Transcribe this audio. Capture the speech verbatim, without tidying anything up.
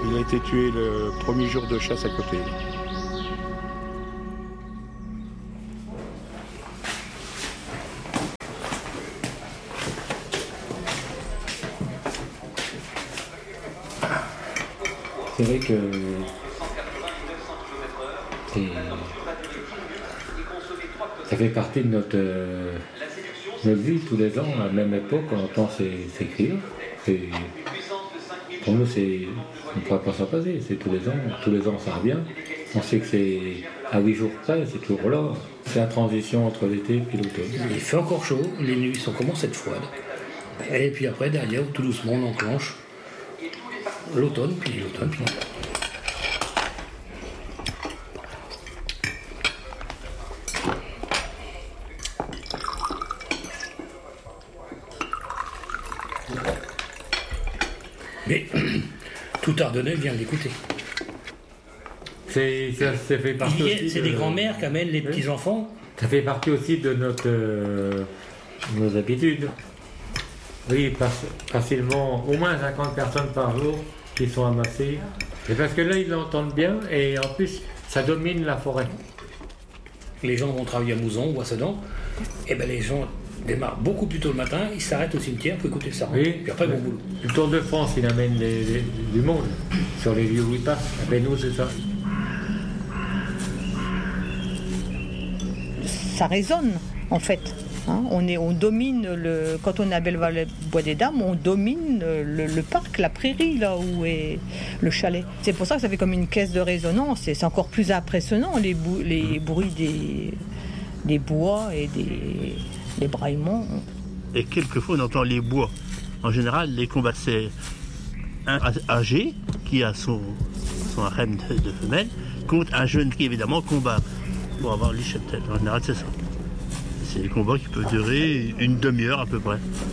Il a été tué le premier jour de chasse à côté. C'est vrai que c'est... ça fait partie de notre, euh, notre vie tous les ans, à la même époque, on entend s'écrire. C'est... Pour nous, c'est... on ne pourra pas s'en passer, c'est tous les ans, tous les ans ça revient. On sait que c'est à huit jours près, c'est toujours là. C'est la transition entre l'été et l'automne. Il fait encore chaud, les nuits sont commencent à être froides. Et puis après, derrière, tout doucement, on enclenche l'automne, puis l'automne, puis l'automne. Mais tout Ardennais vient l'écouter. C'est, ça, ça fait partie aussi C'est de... des grands-mères qui amènent les oui. petits-enfants. Ça fait partie aussi de notre, euh, nos habitudes. Oui, facilement, au moins cinquante personnes par jour qui sont amassées. Et parce que là, ils l'entendent bien et en plus, ça domine la forêt. Les gens vont travailler à Mouzon ou à Sedan, et ben les gens démarrent beaucoup plus tôt le matin, ils s'arrêtent au cimetière pour écouter ça. Oui, puis après, ils vont au boulot. Le Tour de France, il amène les, les, du monde sur les lieux où il passe. Et nous, c'est ça. Ça résonne, en fait. Hein, on, est, on domine, le, quand on est à Belleval-Bois des Dames, on domine le, le parc, la prairie, là où est le chalet. C'est pour ça que ça fait comme une caisse de résonance, et c'est encore plus impressionnant, les, bou, les bruits des, des bois et des, des braillements. Et quelquefois, on entend les bois. En général, les combats, c'est un âgé qui a son, son harem de, de femelle, contre un jeune qui, évidemment, combat pour avoir les cheptels. En général, c'est ça. C'est des combats qui peuvent durer une demi-heure à peu près.